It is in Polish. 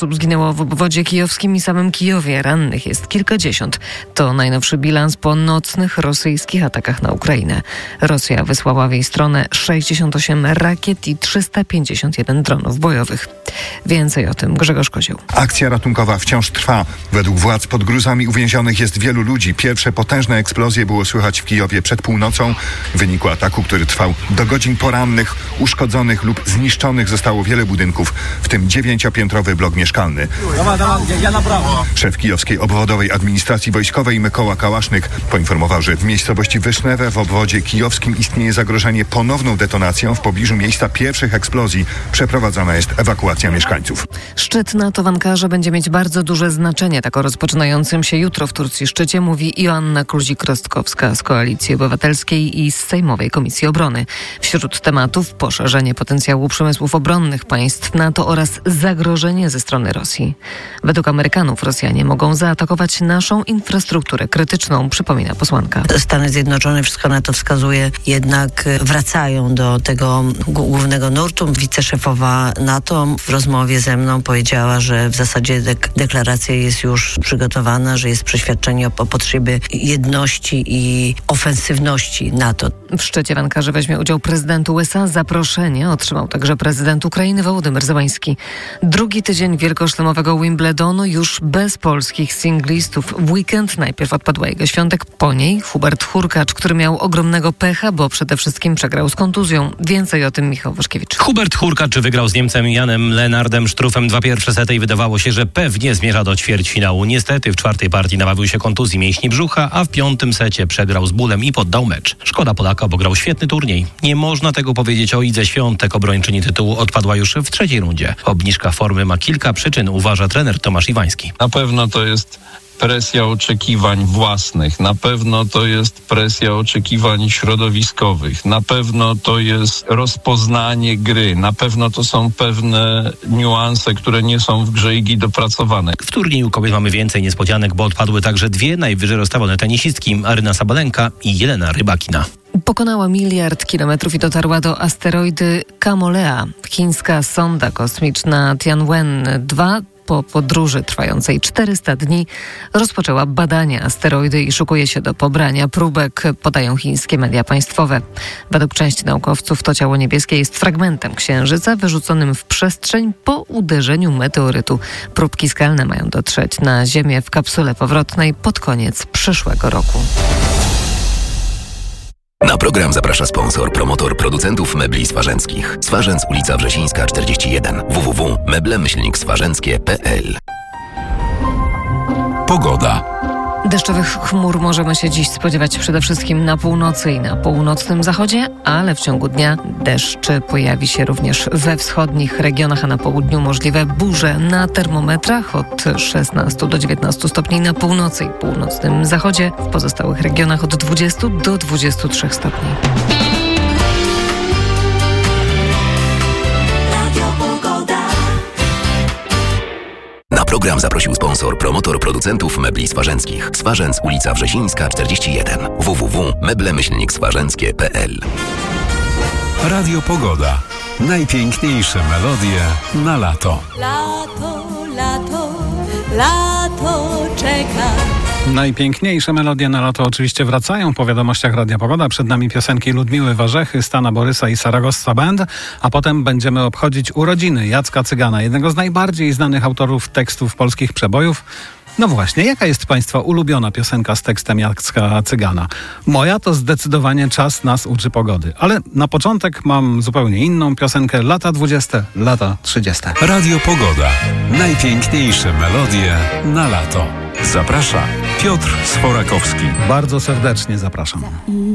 osób zginęło w obwodzie kijowskim i samym Kijowie. Rannych jest kilkadziesiąt. To najnowszy bilans po nocnych rosyjskich atakach na Ukrainę. Rosja wysłała w jej stronę 68 rakiet i 351 dronów bojowych. Więcej o tym Grzegorz Kozioł. Akcja ratunkowa wciąż trwa. Według władz pod gruzami uwięzionych jest wielu ludzi. Pierwsze potężne eksplozje było słychać w Kijowie przed północą. W wyniku ataku, który trwał do godzin porannych, uszkodzonych lub zniszczonych zostało wiele budynków, w tym 9-piętrowy blok mieszkalny. Szef kijowskiej obwodowej administracji wojskowej Mykoła Kałasznyk poinformował, że w miejscowości Wysznewe w obwodzie kijowskim istnieje zagrożenie ponowną detonacją. W pobliżu miejsca pierwszych eksplozji przeprowadzana jest ewakuacja mieszkańców. Szczyt NATO w Ankarze będzie mieć bardzo duże znaczenie. Tak o rozpoczynającym się jutro w Turcji szczycie mówi Joanna Kluzik-Rostkowska z Koalicji Obywatelskiej i z Sejmowej Komisji Obrony. Wśród tematów poszerzenie potencjału przemysłów obronnych państw NATO oraz zagrożenie ze strony Rosji. Według Amerykanów Rosjanie mogą zaatakować naszą infrastrukturę krytyczną, przypomina posłanka. Stany Zjednoczone, wszystko na to wskazuje, jednak wracają do tego głównego nurtu. Wiceszefowa NATO w rozmowie ze mną powiedziała, że w zasadzie deklaracja jest już przygotowana, że jest przeświadczenie o potrzebie jedności i ofensywności NATO. W szczycie w Ankarze weźmie udział prezydent USA. Zaproszenie otrzymał także prezydent Ukrainy Wołodymyr Zełański. Drugi tydzień wielkoszlemowego Wimbledonu już bez polskich singlistów. W weekend najpierw odpadła Iga Świątek, po niej Hubert Hurkacz, który miał ogromnego pecha, bo przede wszystkim przegrał z kontuzją. Więcej o tym Michał Waszkiewicz. Hubert Hurkacz wygrał z Niemcem Janem Lenardem Struffem 2 pierwsze sety i wydawało się, że pewnie zmierza do ćwierćfinału. Niestety w 4. partii nabawił się kontuzji mięśni brzucha, a w 5. secie przegrał z bólem i poddał mecz. Szkoda Polaka, bo grał świetny turniej. Nie można tego powiedzieć o Idze Świątek. Obrończyni tytułu odpadła już w 3. rundzie. Obniżka formy ma kilka przyczyn, uważa trener Tomasz Iwański. Na pewno to jest presja oczekiwań własnych, na pewno to jest presja oczekiwań środowiskowych, na pewno to jest rozpoznanie gry, na pewno to są pewne niuanse, które nie są w grze Igi dopracowane. W turnieju kobiet mamy więcej niespodzianek, bo odpadły także 2 najwyżej rozstawione tenisistki, Aryna Sabalenka i Jelena Rybakina. Pokonała 1 miliard kilometrów i dotarła do asteroidy Kamolea. Chińska sonda kosmiczna Tianwen-2 po podróży trwającej 400 dni rozpoczęła badania asteroidy i szykuje się do pobrania próbek, podają chińskie media państwowe. Według części naukowców to ciało niebieskie jest fragmentem Księżyca wyrzuconym w przestrzeń po uderzeniu meteorytu. Próbki skalne mają dotrzeć na Ziemię w kapsule powrotnej pod koniec przyszłego roku. Na program zaprasza sponsor, promotor producentów mebli swarzęckich. Swarzędz, ulica Wrzesińska, 41. www.meble-swarzęckie.pl. Pogoda. Deszczowych chmur możemy się dziś spodziewać przede wszystkim na północy i na północnym zachodzie, ale w ciągu dnia deszcz pojawi się również we wschodnich regionach, a na południu możliwe burze. Na termometrach od 16 do 19 stopni na północy i północnym zachodzie, w pozostałych regionach od 20 do 23 stopni. Na program zaprosił sponsor, promotor producentów mebli swarzęckich. Swarzędz, ulica Wrzesińska, 41. www.meble-swarzęckie.pl. Radio Pogoda. Najpiękniejsze melodie na lato. Lato, lato, lato czeka. Najpiękniejsze melodie na lato oczywiście wracają po wiadomościach Radia Pogoda. Przed nami piosenki Ludmiły Warzechy, Stana Borysa i Saragossa Band, a potem będziemy obchodzić urodziny Jacka Cygana, jednego z najbardziej znanych autorów tekstów polskich przebojów. No właśnie, jaka jest Państwa ulubiona piosenka z tekstem Jacka Cygana? Moja to zdecydowanie Czas nas uczy pogody. Ale na początek mam zupełnie inną piosenkę, lata 20, lata 30. Radio Pogoda. Najpiękniejsze melodie na lato. Zaprasza Piotr Sforakowski. Bardzo serdecznie zapraszam.